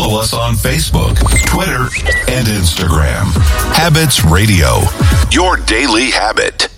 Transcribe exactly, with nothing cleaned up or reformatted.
Follow us on Facebook, Twitter, and Instagram. Habits Radio, your daily habit.